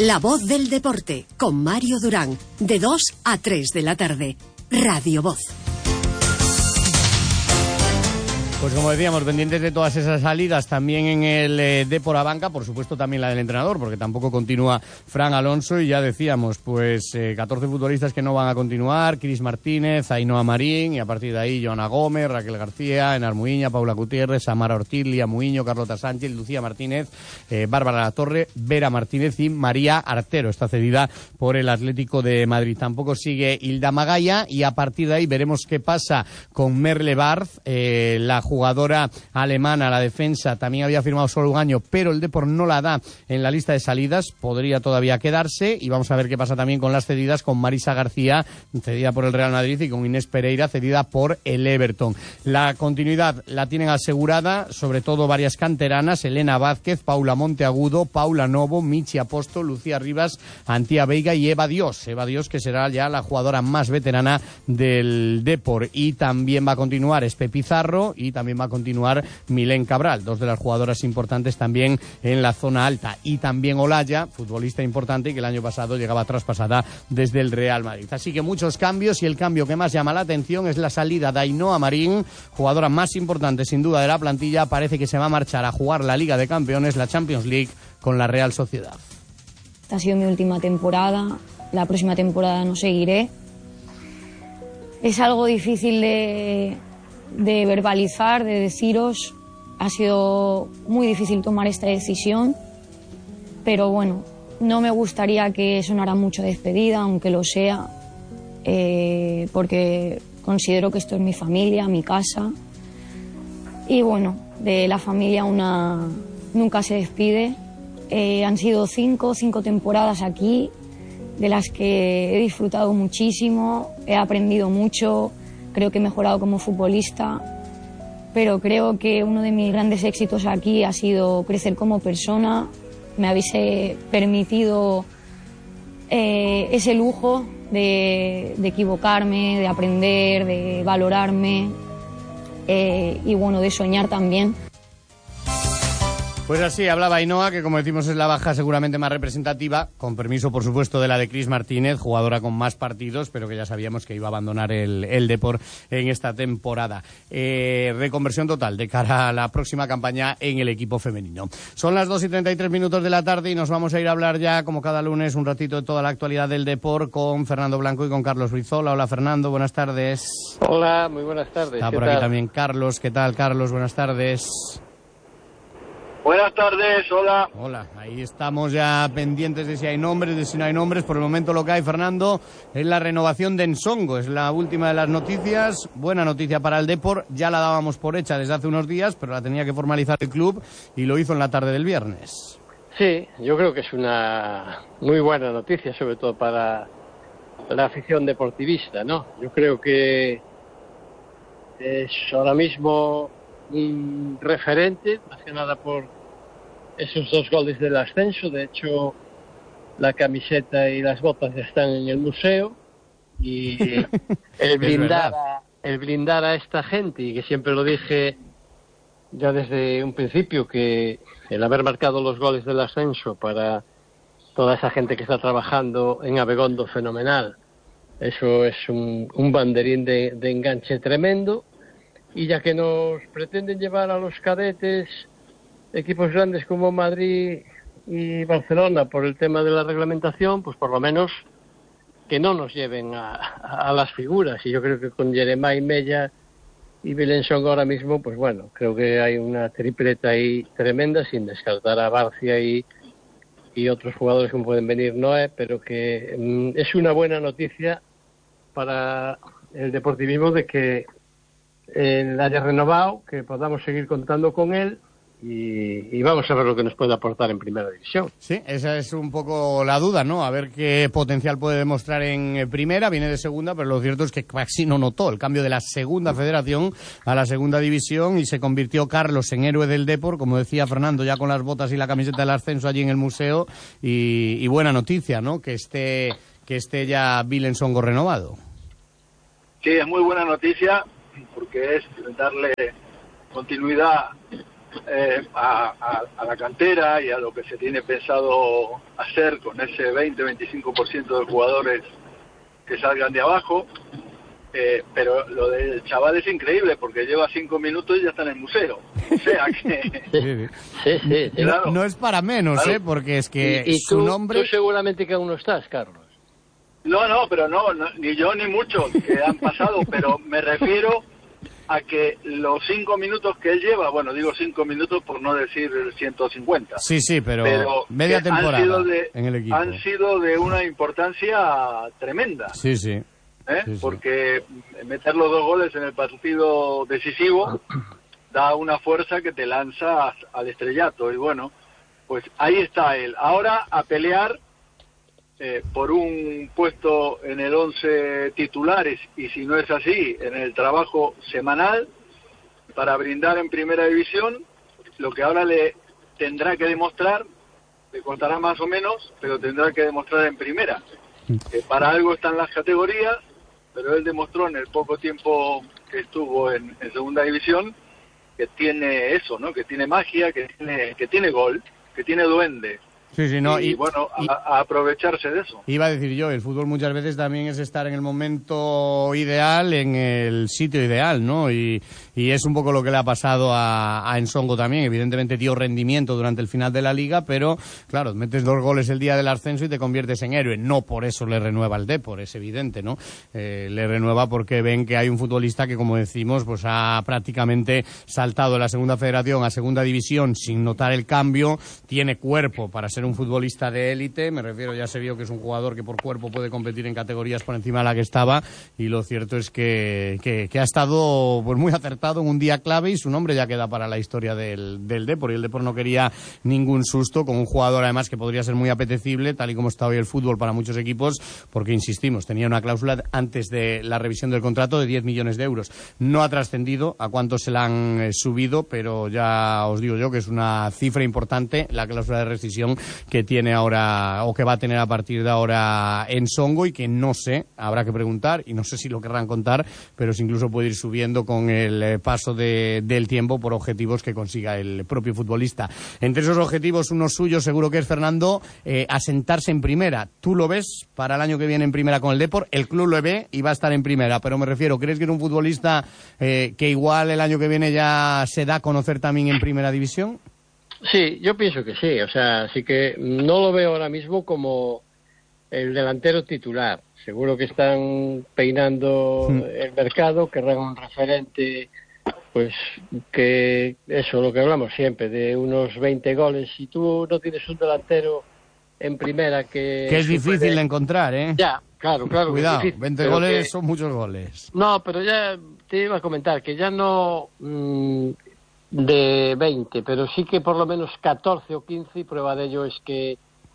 La voz del deporte, con Mario Durán, de 2 a 3 de la tarde. Radio Voz. Pues como decíamos, pendientes de todas esas salidas también en el Depor a banca, por supuesto también la del entrenador, porque tampoco continúa Fran Alonso, y ya decíamos, pues 14 futbolistas que no van a continuar: Cris Martínez, Ainhoa Marín, y a partir de ahí Joana Gómez, Raquel García, Enar Muiña, Paula Gutiérrez, Samara Ortiz, Lía Muiño, Carlota Sánchez, Lucía Martínez, Bárbara Latorre, Vera Martínez y María Artero. Está cedida por el Atlético de Madrid. Tampoco sigue Hilda Magalla, y a partir de ahí veremos qué pasa con Merle Barth, la jugadora alemana. La defensa también había firmado solo un año, pero el Depor no la da en la lista de salidas, podría todavía quedarse, y vamos a ver qué pasa también con las cedidas, con Marisa García, cedida por el Real Madrid, y con Inés Pereira, cedida por el Everton. La continuidad la tienen asegurada, sobre todo varias canteranas: Elena Vázquez, Paula Monteagudo, Paula Novo, Michi Apóstol, Lucía Rivas, Antía Veiga y Eva Dios, que será ya la jugadora más veterana del Depor. Y también va a continuar Espe Pizarro, y también va a continuar Milén Cabral, dos de las jugadoras importantes también en la zona alta. Y también Olaya, futbolista importante y que el año pasado llegaba traspasada desde el Real Madrid. Así que muchos cambios, y el cambio que más llama la atención es la salida de Ainhoa Marín, jugadora más importante sin duda de la plantilla. Parece que se va a marchar a jugar la Liga de Campeones, la Champions League, con la Real Sociedad. Esta ha sido mi última temporada, la próxima temporada no seguiré. Es algo difícil de verbalizar, de deciros. Ha sido muy difícil tomar esta decisión, pero bueno, no me gustaría que sonara mucho despedida, aunque lo sea, porque considero que esto es mi familia, mi casa, y bueno, de la familia una nunca se despide. Han sido cinco temporadas aquí, de las que he disfrutado muchísimo, he aprendido mucho. Creo que he mejorado como futbolista, pero creo que uno de mis grandes éxitos aquí ha sido crecer como persona. Me habéis permitido ese lujo de equivocarme, de aprender, de valorarme y bueno, de soñar también. Pues así hablaba Ainhoa, que como decimos es la baja seguramente más representativa, con permiso por supuesto de la de Cris Martínez, jugadora con más partidos, pero que ya sabíamos que iba a abandonar el Depor en esta temporada. Reconversión total de cara a la próxima campaña en el equipo femenino. Son las 2:33 de la tarde y nos vamos a ir a hablar ya, como cada lunes, un ratito de toda la actualidad del Depor con Fernando Blanco y con Carlos Brizola. Hola Fernando, buenas tardes. Hola, muy buenas tardes. Está por aquí también Carlos. ¿Qué tal, Carlos? Buenas tardes. Buenas tardes, hola. Hola, ahí estamos ya pendientes de si hay nombres, de si no hay nombres. Por el momento lo que hay, Fernando, es la renovación de Nsongo. Es la última de las noticias. Buena noticia para el Depor. Ya la dábamos por hecha desde hace unos días, pero la tenía que formalizar el club y lo hizo en la tarde del viernes. Sí, yo creo que es una muy buena noticia, sobre todo para la afición deportivista, ¿no? Yo creo que es ahora mismo un referente, más que nada por esos 2 goles del ascenso. De hecho, la camiseta y las botas ya están en el museo, y el blindar a esta gente, y que siempre lo dije ya desde un principio, que el haber marcado los goles del ascenso para toda esa gente que está trabajando en Abegondo, fenomenal. Eso es un banderín de enganche tremendo. Y ya que nos pretenden llevar a los cadetes equipos grandes como Madrid y Barcelona por el tema de la reglamentación, pues por lo menos que no nos lleven a las figuras. Y yo creo que con Jeremai Mella y Belén Songo ahora mismo, pues bueno, creo que hay una tripleta ahí tremenda, sin descartar a Barcia y otros jugadores que pueden venir, Noé, pero que es una buena noticia para el deportivismo de que él haya renovado, que podamos seguir contando con él, y vamos a ver lo que nos puede aportar en Primera División. Sí, esa es un poco la duda, ¿no? A ver qué potencial puede demostrar en Primera. Viene de Segunda, pero lo cierto es que casi no notó el cambio de la Segunda Federación a la Segunda División, y se convirtió Carlos en héroe del Depor, como decía Fernando, ya con las botas y la camiseta del ascenso allí en el museo, y buena noticia, ¿no? Que esté ya Belén Songo renovado. Sí, es muy buena noticia, porque es darle continuidad a la cantera y a lo que se tiene pensado hacer con ese 20-25% de jugadores que salgan de abajo, pero lo del chaval es increíble porque lleva 5 minutos y ya está en el museo. O sea que... Sí. Claro. No es para menos, Claro. Porque es que Y su nombre... tú seguramente que aún no estás, Carlos. No, pero no, ni yo ni muchos que han pasado, pero me refiero a que los 5 minutos que él lleva, bueno, digo 5 minutos por no decir 150. Sí, pero media que temporada en el equipo. han sido de una importancia tremenda. Sí. Sí. Porque meter los 2 goles en el partido decisivo da una fuerza que te lanza al estrellato. Y bueno, pues ahí está él. Ahora a pelear por un puesto en el 11 titulares, y si no es así, en el trabajo semanal para brindar en primera división lo que ahora le tendrá que demostrar, le costará más o menos, pero tendrá que demostrar en primera. Para algo están las categorías, pero él demostró en el poco tiempo que estuvo en segunda división que tiene eso, ¿no? Que tiene magia, que tiene gol, que tiene duende. Sí, no, y bueno, a aprovecharse de eso. Iba a decir yo, el fútbol muchas veces también es estar en el momento ideal, en el sitio ideal, ¿no? Y es un poco lo que le ha pasado a Ensongo también. Evidentemente dio rendimiento durante el final de la Liga, pero claro, metes 2 goles el día del ascenso y te conviertes en héroe. No por eso le renueva el Depor, es evidente, ¿no? Le renueva porque ven que hay un futbolista que, como decimos, pues ha prácticamente saltado de la segunda federación a segunda división sin notar el cambio, tiene cuerpo para ser un futbolista de élite, me refiero, ya se vio que es un jugador que por cuerpo puede competir en categorías por encima de la que estaba, y lo cierto es que ha estado pues muy acertado en un día clave, y su nombre ya queda para la historia del Depor, y el Depor no quería ningún susto con un jugador además que podría ser muy apetecible, tal y como está hoy el fútbol para muchos equipos, porque insistimos, tenía una cláusula antes de la revisión del contrato de 10 millones de euros. No ha trascendido a cuánto se la han subido, pero ya os digo yo que es una cifra importante la cláusula de rescisión que tiene ahora, o que va a tener a partir de ahora Ensongo, y que no sé, habrá que preguntar, y no sé si lo querrán contar, pero si incluso puede ir subiendo con el paso del tiempo por objetivos que consiga el propio futbolista. Entre esos objetivos, uno suyo seguro que es, Fernando, asentarse en primera. ¿Tú lo ves para el año que viene en primera con el Depor? El club lo ve y va a estar en primera, pero me refiero, ¿crees que es un futbolista que igual el año que viene ya se da a conocer también en primera división? Sí, yo pienso que sí, o sea, sí que no lo veo ahora mismo como el delantero titular. Seguro que están peinando el mercado, querrán un referente, pues que eso, lo que hablamos siempre, de unos 20 goles. Si tú no tienes un delantero en primera que es difícil de encontrar, ¿eh? Ya, claro. Cuidado, difícil, 20 goles son muchos goles. No, pero ya te iba a comentar que ya no... de 20, pero sí que por lo menos 14 o 15, y prueba de ello es que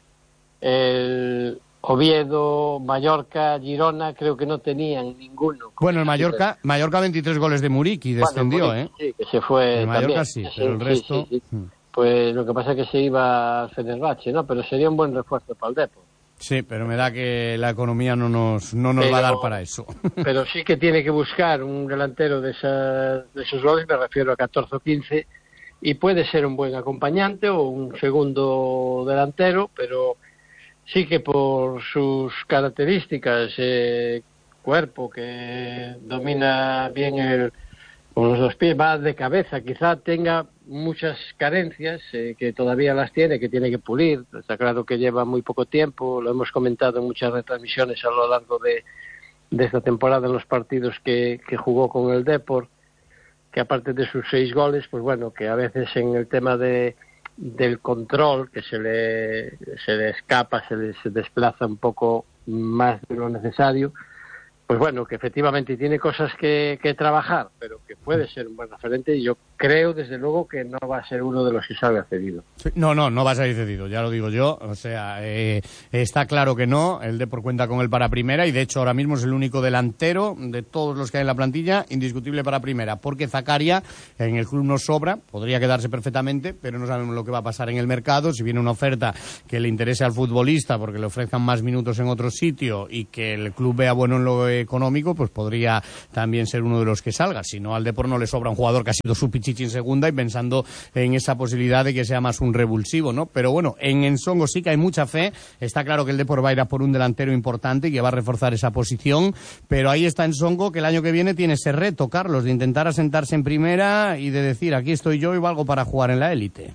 el Oviedo, Mallorca, Girona, creo que no tenían ninguno. Bueno, el Mallorca 23 goles de Muriqui, descendió, Muriqui, sí, que se fue el Mallorca también. sí, pero el resto... Sí. Pues lo que pasa es que se iba al Fenerbahce, ¿no? Pero sería un buen refuerzo para el Depor. Sí, pero me da que la economía no nos va a dar para eso. Pero sí que tiene que buscar un delantero de esos goles, me refiero a 14 o 15, y puede ser un buen acompañante o un segundo delantero, pero sí que por sus características, cuerpo que domina bien con los 2 pies, va de cabeza, quizá tenga muchas carencias que todavía las tiene, que tiene que pulir. Está claro que lleva muy poco tiempo, lo hemos comentado en muchas retransmisiones a lo largo de esta temporada en los partidos que jugó con el Depor, que aparte de sus 6 goles, pues bueno, que a veces en el tema del control, que se le escapa, se desplaza un poco más de lo necesario, pues bueno, que efectivamente tiene cosas que trabajar, pero que puede ser un buen referente, y yo creo desde luego que no va a ser uno de los que salga cedido. No va a salir cedido, ya lo digo yo, o sea, está claro que no, el Depor cuenta con él para primera, y de hecho ahora mismo es el único delantero de todos los que hay en la plantilla indiscutible para primera, porque Zakaria en el club nos sobra, podría quedarse perfectamente, pero no sabemos lo que va a pasar en el mercado, si viene una oferta que le interese al futbolista porque le ofrezcan más minutos en otro sitio y que el club vea bueno económico, pues podría también ser uno de los que salga. Si no, al Depor no le sobra un jugador que ha sido su pichichi en segunda y pensando en esa posibilidad de que sea más un revulsivo, ¿no? Pero bueno, en Ensongo sí que hay mucha fe. Está claro que el Depor va a ir a por un delantero importante y que va a reforzar esa posición, pero ahí está Ensongo, que el año que viene tiene ese reto, Carlos, de intentar asentarse en primera y de decir, aquí estoy yo y valgo para jugar en la élite.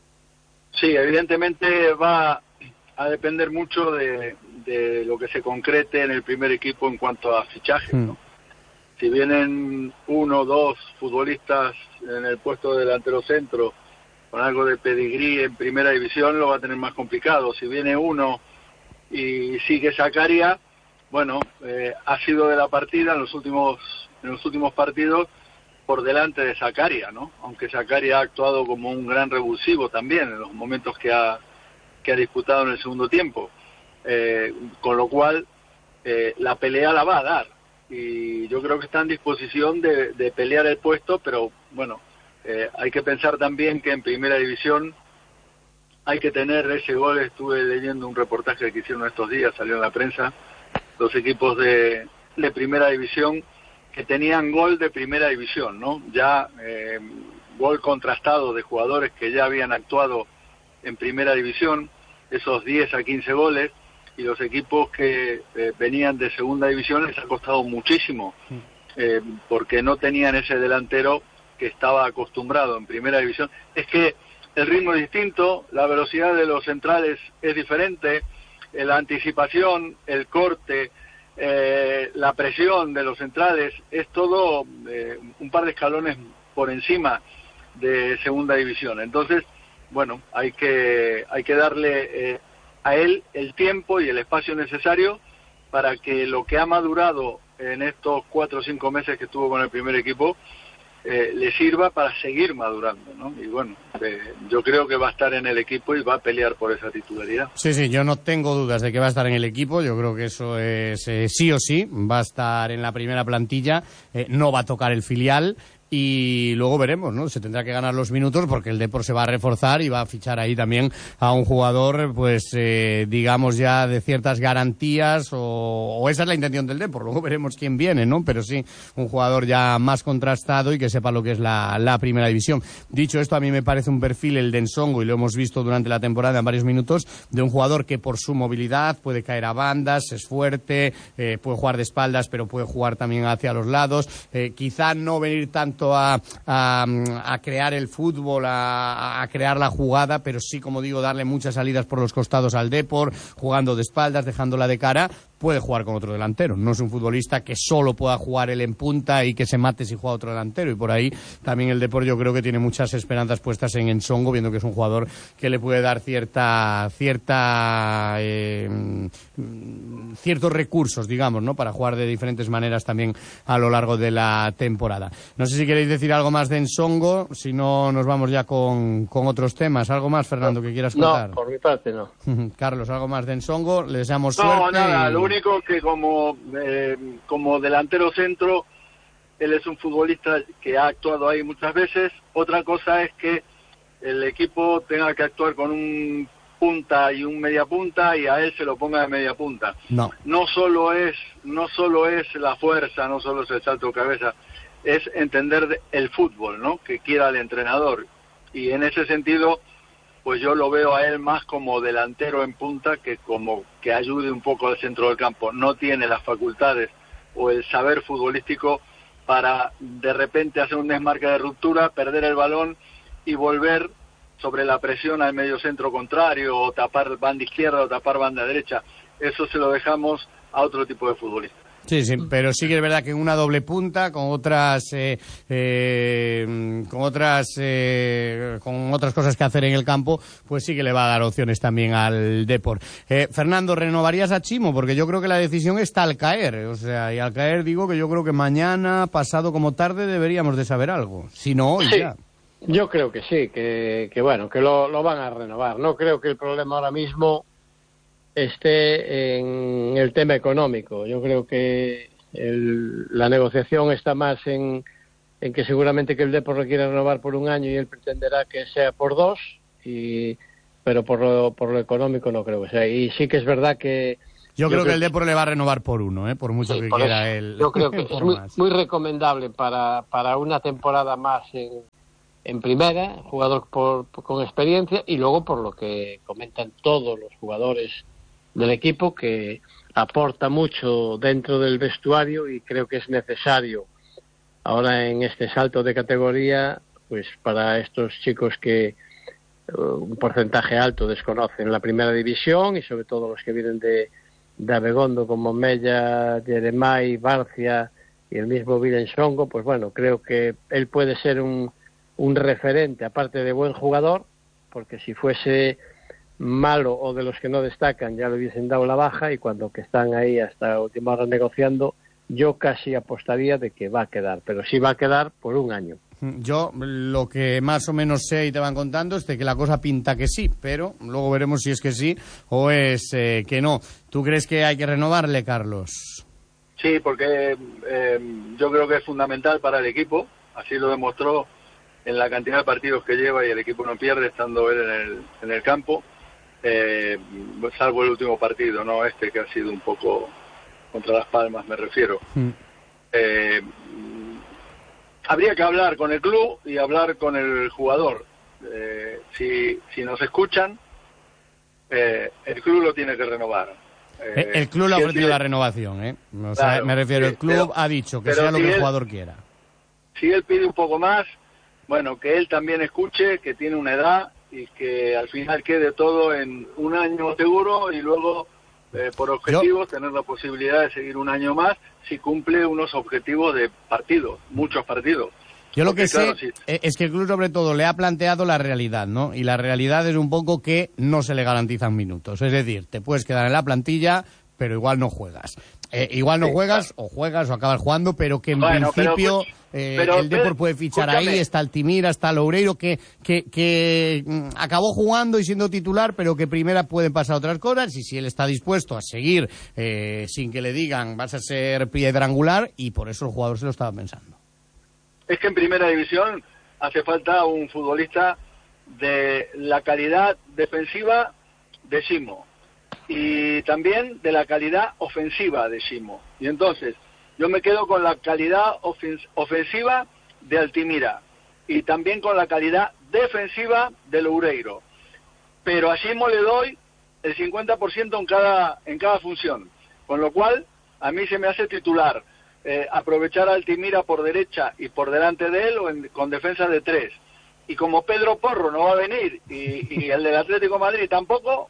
Sí, evidentemente va a depender mucho de lo que se concrete en el primer equipo en cuanto a fichajes, ¿no? Si vienen 1 o 2 futbolistas en el puesto de delantero centro con algo de pedigrí en primera división, lo va a tener más complicado. Si viene uno y sigue Zakaria, bueno, ha sido de la partida en los últimos partidos por delante de Zakaria, ¿no? Aunque Zakaria ha actuado como un gran revulsivo también en los momentos que ha disputado en el segundo tiempo, con lo cual la pelea la va a dar y yo creo que está en disposición de pelear el puesto, pero bueno, hay que pensar también que en primera división hay que tener ese gol. Estuve leyendo un reportaje que hicieron estos días, salió en la prensa, los equipos de primera división que tenían gol de primera división, ¿no? Ya gol contrastado de jugadores que ya habían actuado en primera división, esos 10 a 15 goles, y los equipos que venían de segunda división les ha costado muchísimo, porque no tenían ese delantero que estaba acostumbrado en primera división. Es que el ritmo es distinto, la velocidad de los centrales es diferente, la anticipación, el corte, la presión de los centrales, es todo un par de escalones por encima de segunda división. Entonces, bueno, hay que darle a él el tiempo y el espacio necesario para que lo que ha madurado en estos 4 o 5 meses que estuvo con el primer equipo le sirva para seguir madurando, ¿no? Y bueno, yo creo que va a estar en el equipo y va a pelear por esa titularidad. Sí, yo no tengo dudas de que va a estar en el equipo. Yo creo que eso es sí o sí. Va a estar en la primera plantilla, no va a tocar el filial. Y luego veremos, ¿no? Se tendrá que ganar los minutos porque el Depor se va a reforzar y va a fichar ahí también a un jugador, pues digamos ya de ciertas garantías, o esa es la intención del Depor. Luego veremos quién viene, ¿no? Pero sí, un jugador ya más contrastado y que sepa lo que es la primera división. Dicho esto, a mí me parece un perfil, el de Ensongo, y lo hemos visto durante la temporada en varios minutos, de un jugador que por su movilidad puede caer a bandas, es fuerte, puede jugar de espaldas, pero puede jugar también hacia los lados. Quizá no venir tanto a crear el fútbol, a crear la jugada, pero sí, como digo, darle muchas salidas por los costados al Depor, jugando de espaldas, dejándola de cara. Puede jugar con otro delantero, no es un futbolista que solo pueda jugar él en punta y que se mate si juega otro delantero, y por ahí también el Depor yo creo que tiene muchas esperanzas puestas en Ensongo, viendo que es un jugador que le puede dar ciertos recursos, digamos, ¿no? Para jugar de diferentes maneras también a lo largo de la temporada. No sé si queréis decir algo más de Ensongo, si no nos vamos ya con otros temas. ¿Algo más, Fernando, que quieras contar? No, por mi parte no. Carlos, algo más de Ensongo, le deseamos suerte. No, nada, lo único que como delantero centro, él es un futbolista que ha actuado ahí muchas veces. Otra cosa es que el equipo tenga que actuar con un punta y un media punta y a él se lo ponga de media punta. No solo es la fuerza, no solo es el salto de cabeza, es entender el fútbol, ¿no? Que quiera el entrenador. Y en ese sentido, pues yo lo veo a él más como delantero en punta que como que ayude un poco al centro del campo. No tiene las facultades o el saber futbolístico para de repente hacer un desmarque de ruptura, perder el balón y volver sobre la presión al medio centro contrario, o tapar banda izquierda o tapar banda derecha. Eso se lo dejamos a otro tipo de futbolistas. Sí, pero sí que es verdad que en una doble punta, con otras cosas que hacer en el campo, pues sí que le va a dar opciones también al Depor. Fernando, ¿renovarías a Chimo? Porque yo creo que la decisión está al caer, o sea, y al caer digo que yo creo que mañana, pasado como tarde, deberíamos de saber algo. Si no, hoy ya. Yo creo que sí, que bueno, que lo van a renovar. No creo que el problema ahora mismo esté en el tema económico. Yo creo que la negociación está más en que seguramente que el Depor lo quiere renovar por 1 año y él pretenderá que sea por 2, pero por lo económico no creo que sea. Y sí que es verdad que Yo creo que el Depor le va a renovar por 1, por mucho que quiera él. Yo creo que es muy recomendable para una temporada más en primera, jugador con experiencia, y luego por lo que comentan todos los jugadores del equipo, que aporta mucho dentro del vestuario, y creo que es necesario ahora en este salto de categoría, pues para estos chicos que un porcentaje alto desconocen la primera división, y sobre todo los que vienen de Abegondo, como Mella, Jeremai, Barcia y el mismo Vilensongo, pues bueno, creo que él puede ser un referente, aparte de buen jugador, porque si fuese malo o de los que no destacan ya le hubiesen dado la baja, y cuando que están ahí hasta última hora negociando, yo casi apostaría de que va a quedar, pero sí va a quedar por 1 año. Yo lo que más o menos sé y te van contando es de que la cosa pinta que sí, pero luego veremos si es que sí o es que no. ¿Tú crees que hay que renovarle, Carlos? Sí, porque yo creo que es fundamental para el equipo, así lo demostró en la cantidad de partidos que lleva, y el equipo no pierde estando él en el campo, salvo el último partido, no que ha sido un poco contra Las Palmas, me refiero. Habría que hablar con el club y hablar con el jugador. Si nos escuchan, el club lo tiene que renovar. El club le ha ofrecido la renovación, O sea, claro, me refiero, el club ha dicho que sea lo que el jugador quiera. Si él pide un poco más, bueno, que él también escuche que tiene una edad y que al final quede todo en 1 año seguro, y luego por objetivos tener la posibilidad de seguir 1 año más si cumple unos objetivos de partidos, muchos partidos. Yo lo que sé es que el club sobre todo le ha planteado la realidad, ¿no? Y la realidad es un poco que no se le garantizan minutos. Es decir, te puedes quedar en la plantilla, pero igual no juegas. Igual no juegas, claro. O juegas o acabas jugando, pero que en principio el Depor puede fichar ahí. Está Altimira, está Loureiro, que acabó jugando y siendo titular, pero que primera pueden pasar otras cosas, y si él está dispuesto a seguir sin que le digan vas a ser piedra angular, y por eso el jugador se lo estaba pensando. Es que en primera división hace falta un futbolista de la calidad defensiva de Simo, y también de la calidad ofensiva de Simo. Y entonces yo me quedo con la calidad ofensiva de Altimira, y también con la calidad defensiva de Loureiro. Pero a Simo le doy el 50% en cada función, con lo cual a mí se me hace titular. Aprovechar a Altimira por derecha y por delante de él, con defensa de 3. Y como Pedro Porro no va a venir, y el del Atlético de Madrid tampoco,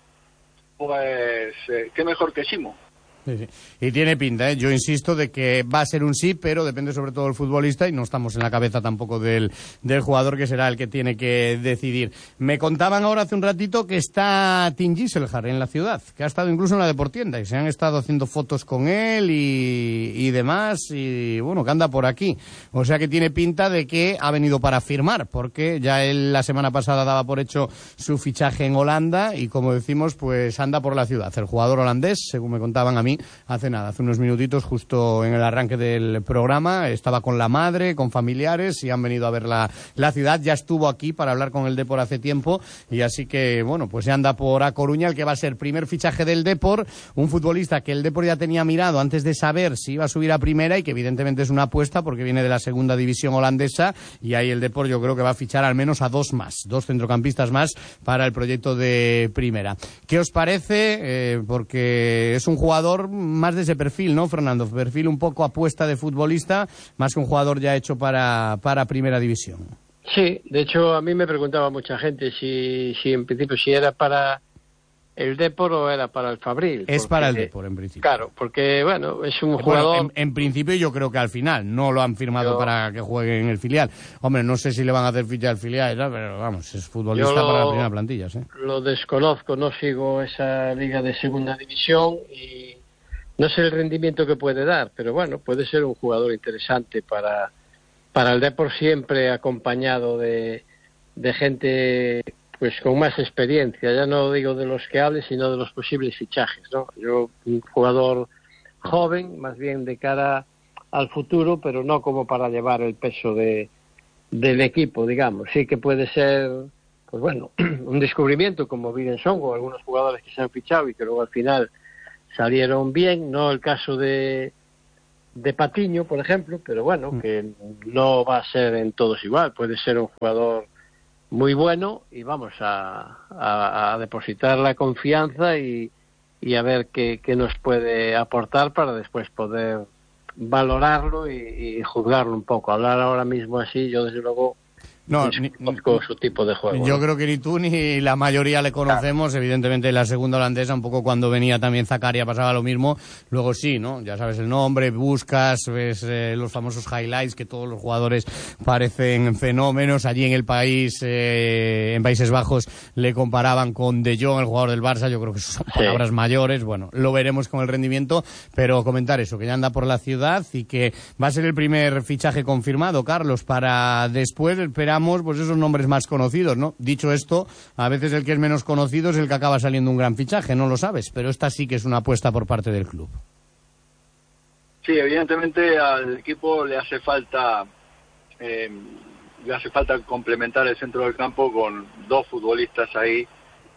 pues qué mejor que Simo. Sí, sí. Y tiene pinta, Yo insisto de que va a ser un sí, pero depende sobre todo del futbolista, y no estamos en la cabeza tampoco del jugador, que será el que tiene que decidir. Me contaban ahora hace un ratito que está Tim Gisselhard en la ciudad, que ha estado incluso en la Deportienda, y se han estado haciendo fotos con él y demás, y bueno, que anda por aquí. O sea que tiene pinta de que ha venido para firmar, porque ya él la semana pasada daba por hecho su fichaje en Holanda, y como decimos, pues anda por la ciudad. El jugador holandés, según me contaban a mí, hace unos minutitos, justo en el arranque del programa, estaba con la madre, con familiares, y han venido a ver la ciudad. Ya estuvo aquí para hablar con el Depor hace tiempo, y así que, bueno, pues ya anda por A Coruña, el que va a ser primer fichaje del Depor, un futbolista que el Depor ya tenía mirado antes de saber si iba a subir a primera, y que evidentemente es una apuesta porque viene de la segunda división holandesa, y ahí el Depor yo creo que va a fichar al menos a 2 centrocampistas más para el proyecto de primera. ¿Qué os parece? Porque es un jugador más de ese perfil, ¿no, Fernando? Perfil un poco apuesta de futbolista, más que un jugador ya hecho para primera división. Sí, de hecho a mí me preguntaba mucha gente si en principio si era para el Depor o era para el Fabril. Es para el Depor, en principio. Claro, porque, bueno, es un jugador... Bueno, en principio yo creo que al final no lo han firmado para que juegue en el filial. Hombre, no sé si le van a hacer ficha al filial, ¿no? Pero vamos, es futbolista para la primera plantilla, ¿sí? Lo desconozco, no sigo esa liga de segunda división y no sé el rendimiento que puede dar, pero bueno, puede ser un jugador interesante para el Depor, siempre acompañado de gente pues con más experiencia. Ya no digo de los que hable, sino de los posibles fichajes, ¿no? Yo, un jugador joven, más bien de cara al futuro, pero no como para llevar el peso del equipo, digamos. Sí que puede ser, pues bueno, un descubrimiento como Vilensongo o algunos jugadores que se han fichado y que luego al final salieron bien, no el caso de Patiño, por ejemplo, pero bueno, que no va a ser en todos igual, puede ser un jugador muy bueno y vamos a depositar la confianza y a ver qué nos puede aportar para después poder valorarlo y juzgarlo un poco. Hablar ahora mismo así, yo desde luego no conozco su tipo de juego. Yo ¿no? creo que ni tú ni la mayoría le conocemos. Claro. Evidentemente la segunda holandesa, un poco cuando venía también Zakaria pasaba lo mismo. Luego sí, ¿no? Ya sabes el nombre, buscas, ves los famosos highlights, que todos los jugadores parecen fenómenos. Allí en el país, en Países Bajos, le comparaban con De Jong, el jugador del Barça. Yo creo que son palabras mayores. Bueno, lo veremos con el rendimiento, pero comentar eso, que ya anda por la ciudad y que va a ser el primer fichaje confirmado, Carlos, para después esperamos pues esos nombres más conocidos, ¿no? Dicho esto, a veces el que es menos conocido es el que acaba saliendo un gran fichaje, no lo sabes, pero esta sí que es una apuesta por parte del club. Sí, evidentemente al equipo le hace falta complementar el centro del campo con dos futbolistas ahí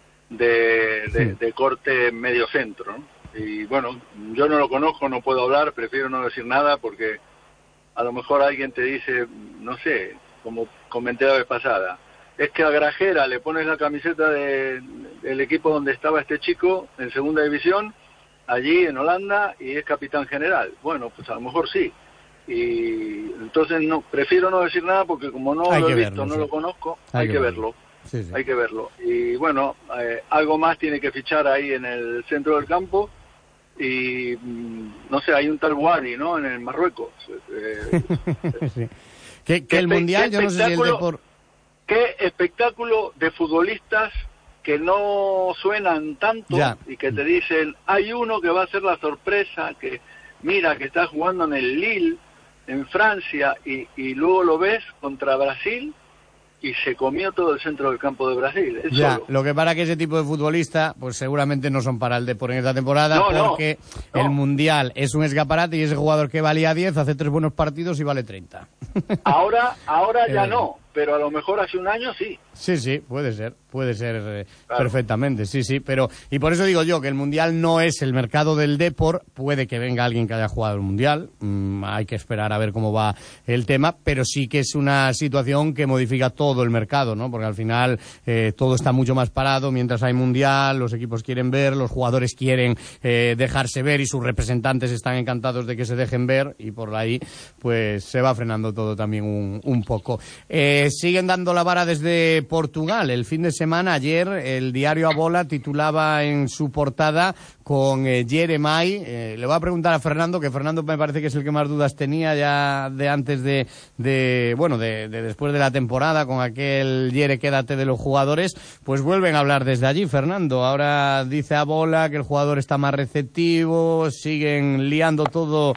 de corte medio centro, ¿no? Y bueno, yo no lo conozco, no puedo hablar, prefiero no decir nada porque a lo mejor alguien te dice, no sé, como comenté la vez pasada, es que a Grajera le pones la camiseta del equipo donde estaba este chico en segunda división, allí en Holanda, y es capitán general. Bueno, pues a lo mejor sí. Y entonces no, prefiero no decir nada porque como no lo he visto, no lo conozco, hay que verlo. Sí. Hay que verlo. Y bueno, algo más tiene que fichar ahí en el centro del campo. Y no sé, hay un tal Wadi, ¿no? En el Marruecos. Sí. Que el Mundial, yo no sé si el Depor... Qué espectáculo de futbolistas que no suenan tanto y que te dicen, hay uno que va a ser la sorpresa, que mira, que está jugando en el Lille, en Francia, y luego lo ves contra Brasil y se comió todo el centro del campo de Brasil. Ya, lo que para que ese tipo de futbolista, pues seguramente no son para el Depor en esta temporada, porque el Mundial es un escaparate y ese jugador que valía 10 hace 3 buenos partidos y vale 30. Ahora ya no, pero a lo mejor hace un año sí. Sí, puede ser claro. Perfectamente, sí, pero y por eso digo yo que el Mundial no es el mercado del Depor, puede que venga alguien que haya jugado el Mundial, hay que esperar a ver cómo va el tema, pero sí que es una situación que modifica todo el mercado, ¿no? Porque al final todo está mucho más parado mientras hay Mundial, los equipos quieren ver, los jugadores quieren dejarse ver y sus representantes están encantados de que se dejen ver y por ahí pues se va frenando todo también un poco. Siguen dando la vara desde Portugal. El fin de semana, ayer, el diario A Bola titulaba en su portada con Jeremai. Le voy a preguntar a Fernando, que Fernando me parece que es el que más dudas tenía ya de antes de después de la temporada, con aquel Jere, quédate de los jugadores. Pues vuelven a hablar desde allí, Fernando. Ahora dice A Bola que el jugador está más receptivo, siguen liando todo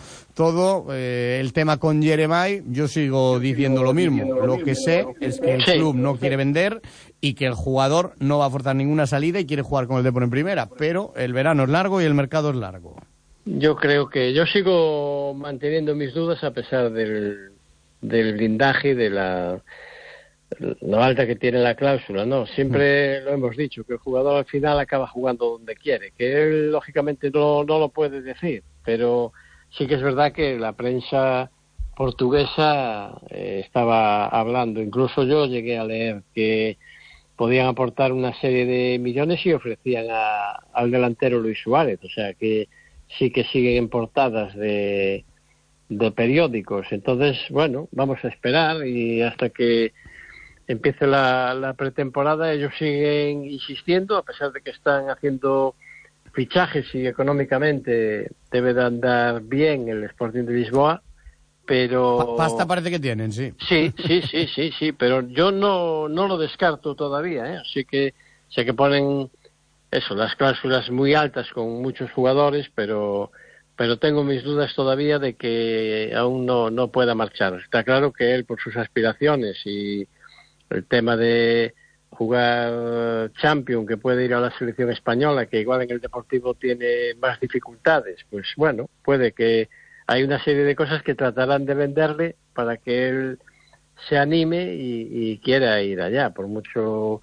el tema con Jeremai. Yo sigo diciendo lo mismo. Lo que sé es que el club no quiere vender y que el jugador no va a forzar ninguna salida y quiere jugar con el Depor en primera, pero el verano es largo y el mercado es largo. Yo creo que yo sigo manteniendo mis dudas a pesar del blindaje, de la alta que tiene la cláusula, ¿no? Siempre lo hemos dicho, que el jugador al final acaba jugando donde quiere, que él lógicamente no lo puede decir, pero sí que es verdad que la prensa portuguesa estaba hablando, incluso yo llegué a leer que podían aportar una serie de millones y ofrecían al delantero Luis Suárez, o sea que sí que siguen en portadas de periódicos. Entonces, bueno, vamos a esperar y hasta que empiece la pretemporada ellos siguen insistiendo, a pesar de que están haciendo fichajes y económicamente debe de andar bien el Sporting de Lisboa, pero... Pasta parece que tienen, sí. Sí, pero yo no lo descarto todavía, así que sé que ponen eso, las cláusulas muy altas con muchos jugadores, pero tengo mis dudas todavía de que aún no pueda marchar. Está claro que él, por sus aspiraciones y el tema de jugar Champions, que puede ir a la selección española, que igual en el Deportivo tiene más dificultades, pues bueno, puede que hay una serie de cosas que tratarán de venderle para que él se anime y quiera ir allá, por mucho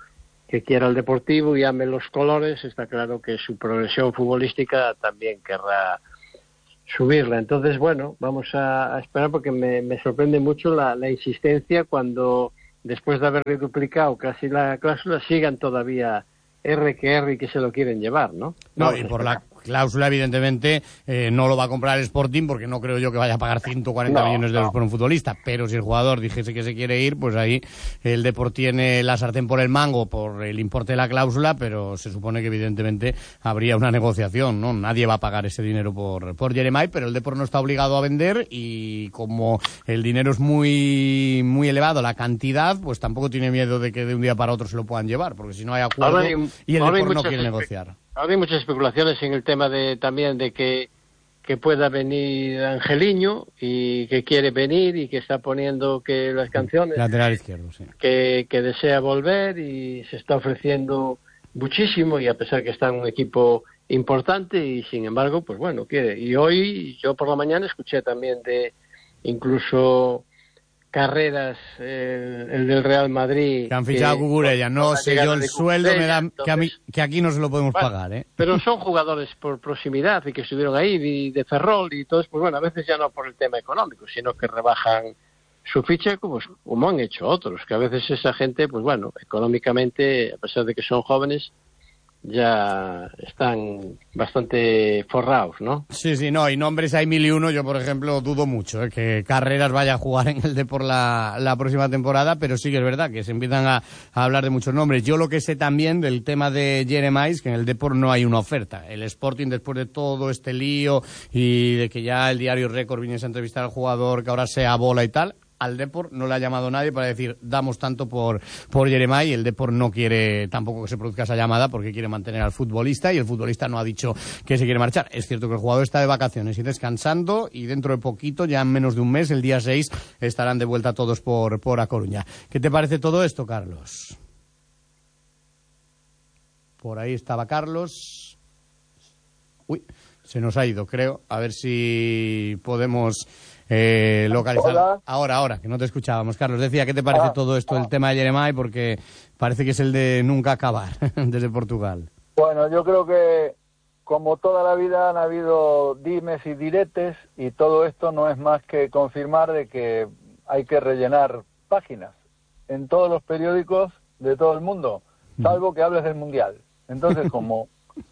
que quiera el Deportivo y ame los colores, está claro que su progresión futbolística también querrá subirla. Entonces, bueno, vamos a esperar, porque me sorprende mucho la insistencia cuando, después de haber duplicado casi la cláusula, sigan todavía R que se lo quieren llevar, ¿no? No, y por la cláusula, evidentemente, no lo va a comprar el Sporting, porque no creo yo que vaya a pagar 140 millones de euros por un futbolista, pero si el jugador dijese que se quiere ir, pues ahí el Depor tiene la sartén por el mango por el importe de la cláusula, pero se supone que evidentemente habría una negociación, ¿no? Nadie va a pagar ese dinero por Jeremai, pero el Depor no está obligado a vender, y como el dinero es muy, muy elevado, la cantidad, pues tampoco tiene miedo de que de un día para otro se lo puedan llevar, porque si no hay acuerdo y el Depor no quiere negociar. Ahora hay muchas especulaciones en el tema también de que pueda venir Angeliño, y que quiere venir y que está poniendo que las canciones, lateral izquierdo, sí, que desea volver, y se está ofreciendo muchísimo, y a pesar que está en un equipo importante, y sin embargo, pues bueno, quiere. Y hoy yo por la mañana escuché también de incluso Carreras, el del Real Madrid, que han fichado a Cucurella. No sé yo el sueldo, me da que aquí no se lo podemos pagar, ¿eh? Pero son jugadores por proximidad y que estuvieron ahí, y de Ferrol y todo, pues bueno, a veces ya no por el tema económico, sino que rebajan su ficha como han hecho otros, que a veces esa gente, pues bueno, económicamente, a pesar de que son jóvenes, ya están bastante forrados, ¿no? Sí, no, y nombres hay 1001. Yo, por ejemplo, dudo mucho que Carreras vaya a jugar en el Depor la próxima temporada, pero sí que es verdad que se empiezan a hablar de muchos nombres. Yo lo que sé también del tema de Jeremais, que en el Depor no hay una oferta. El Sporting, después de todo este lío y de que ya el diario Récord viniese a entrevistar al jugador, que ahora sea bola y tal, al Depor no le ha llamado nadie para decir damos tanto por Jeremai, y el Depor no quiere tampoco que se produzca esa llamada, porque quiere mantener al futbolista, y el futbolista no ha dicho que se quiere marchar. Es cierto que el jugador está de vacaciones y descansando, y dentro de poquito, ya en menos de un mes, el día 6, estarán de vuelta todos por A Coruña. ¿Qué te parece todo esto, Carlos? Por ahí estaba Carlos. Uy, se nos ha ido, creo. A ver si podemos localizar. Hola. Ahora, que no te escuchábamos. Carlos, decía, ¿qué te parece todo esto, el tema de Jeremai? Porque parece que es el de nunca acabar desde Portugal. Bueno, yo creo que como toda la vida han habido dimes y diretes, y todo esto no es más que confirmar de que hay que rellenar páginas en todos los periódicos de todo el mundo, salvo que hables del Mundial. Entonces, como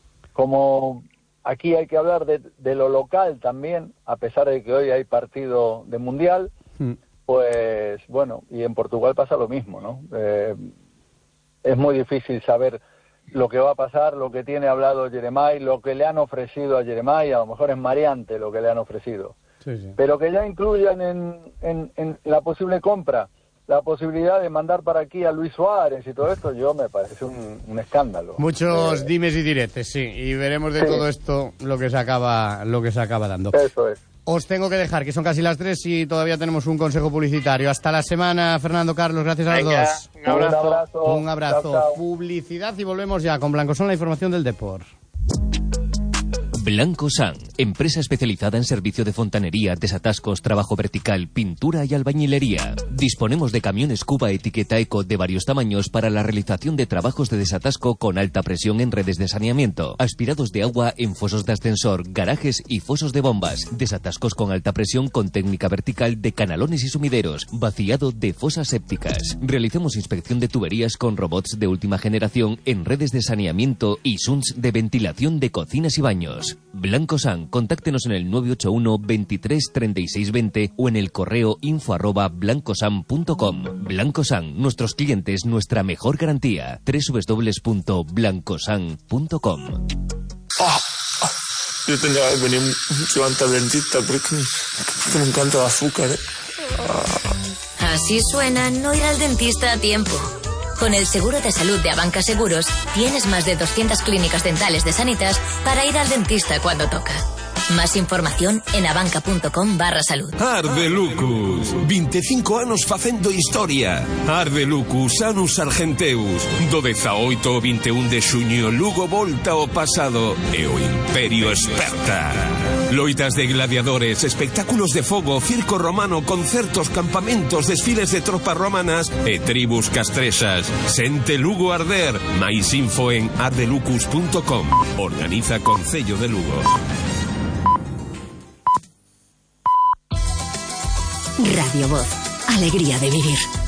aquí hay que hablar de lo local también, a pesar de que hoy hay partido de Mundial, pues bueno, y en Portugal pasa lo mismo, ¿no? Es muy difícil saber lo que va a pasar, lo que tiene hablado Jeremai, lo que le han ofrecido a Jeremai. A lo mejor es mareante lo que le han ofrecido. Sí. Pero que ya incluyan en la posible compra la posibilidad de mandar para aquí a Luis Suárez y todo esto, yo me parece un escándalo. Muchos dimes y diretes, sí, y veremos de todo esto lo que se acaba dando. Eso es. Os tengo que dejar, que son casi las 3 y todavía tenemos un consejo publicitario. Hasta la semana, Fernando, Carlos, gracias a los dos. Un abrazo. Chao, chao. Publicidad y volvemos ya con Blancosán, la información del Depor. Blancosán, empresa especializada en servicio de fontanería, desatascos, trabajo vertical, pintura y albañilería. Disponemos de camiones Cuba etiqueta Eco de varios tamaños para la realización de trabajos de desatasco con alta presión en redes de saneamiento, aspirados de agua en fosos de ascensor, garajes y fosos de bombas, desatascos con alta presión con técnica vertical de canalones y sumideros, vaciado de fosas sépticas. Realizamos inspección de tuberías con robots de última generación en redes de saneamiento y SUNS de ventilación de cocinas y baños. Blancosán, contáctenos en el 981 23 36 20 o en el correo info@blancosan.com. Blancosán, nuestros clientes, nuestra mejor garantía. www.blancosan.com. Yo tendría que venir mucho antes al dentista porque me encanta el azúcar, ¿eh? Así suena no ir al dentista a tiempo. Con el seguro de salud de Abanca Seguros, tienes más de 200 clínicas dentales de Sanitas para ir al dentista cuando toca. Más información en abanca.com/salud. Ardelucus, 25 anos facendo historia. Ardelucus, Anus Argenteus. Do 18 ao 21 de xuño, Lugo volta ao pasado e o Imperio esperta. Loitas de gladiadores, espectáculos de fogo, circo romano, concertos, campamentos, desfiles de tropas romanas e tribus castrexas. Sente Lugo arder. Mais info en ardelucus.com. Organiza Concello de Lugo. Radio Voz. Alegría de vivir.